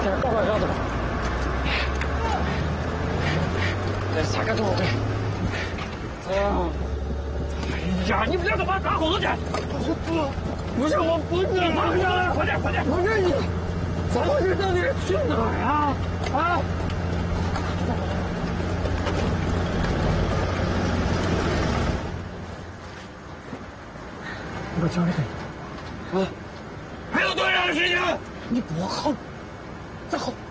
快快要走！这啥干错？哎呀，你不要干嘛？打后头去！不是我不是，快点快点！不是你，怎么是到底去哪儿啊？啊！你把交给他。啊！还有多少时间？你不好，再好。